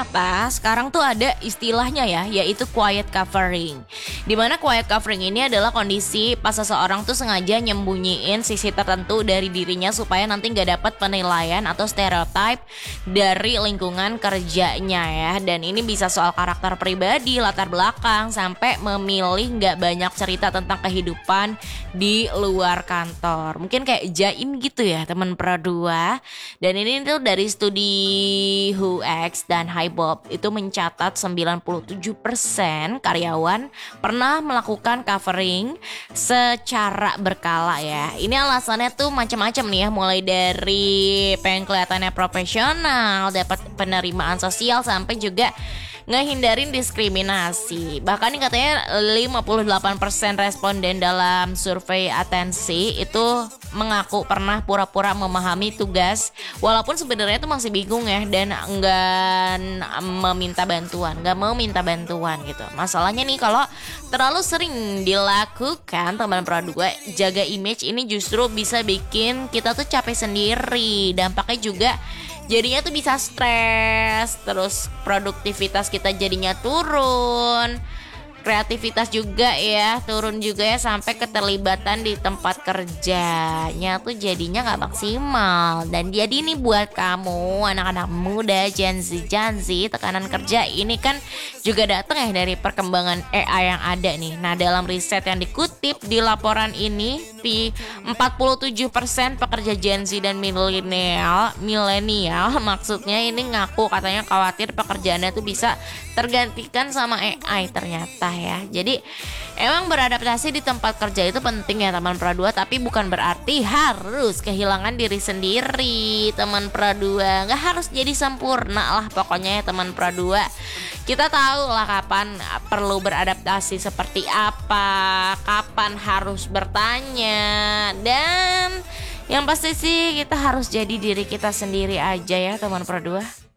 ternyata sekarang tuh ada istilahnya ya, yaitu quiet covering. Dimana quiet covering ini adalah kondisi pas seseorang tuh sengaja nyembunyiin sisi tertentu dari dirinya supaya nanti nggak dapat penilaian atau stereotype dari lingkungan kerjanya ya. Dan ini bisa soal karakter pribadi, latar belakang, sampai memilih nggak banyak cerita tentang kehidupan di luar kantor. Mungkin kayak Jaim gitu ya teman Pro 2. Dan ini tuh dari studi Who X dan Hybob itu mencatat 97% karyawan pernah melakukan covering secara berkala ya. Ini alasannya tuh macam-macam nih ya, mulai dari pengen kelihatannya profesional, dapat penerimaan sosial, sampai juga ngehindarin diskriminasi. Bahkan nih katanya 58% responden dalam survei atensi itu mengaku pernah pura-pura memahami tugas walaupun sebenarnya itu masih bingung ya, dan nggak mau minta bantuan gitu. Masalahnya nih kalau terlalu sering dilakukan teman Pro 2, jaga image ini justru bisa bikin kita tuh capek sendiri. Dampaknya juga jadinya tuh bisa stres, terus produktivitas kita jadinya turun, kreativitas juga ya turun juga ya, sampai keterlibatan di tempat kerjanya tuh jadinya nggak maksimal. Dan jadi nih buat kamu anak-anak muda Gen Z, tekanan kerja ini kan juga datang ya dari perkembangan AI yang ada nih. Nah, dalam riset yang dikutip di laporan ini, 47% pekerja Gen Z dan milenial maksudnya ini ngaku katanya khawatir pekerjaannya tuh bisa tergantikan sama AI ternyata ya. Jadi emang beradaptasi di tempat kerja itu penting ya teman Pro 2, tapi bukan berarti harus kehilangan diri sendiri teman Pro 2. Nggak harus jadi sempurna lah pokoknya ya teman Pro 2. Kita tahu lah kapan perlu beradaptasi seperti apa, kapan harus bertanya, dan yang pasti sih kita harus jadi diri kita sendiri aja ya teman Pro 2.